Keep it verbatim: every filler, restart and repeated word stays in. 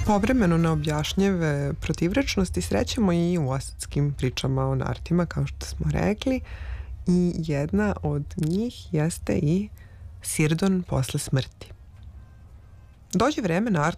Povremeno neobjašnjive protivrečnosti srećemo i u osadskim pričama o nartima, kao što smo rekli, i jedna od njih jeste i Sirdon posle smrti. Dođe vreme nart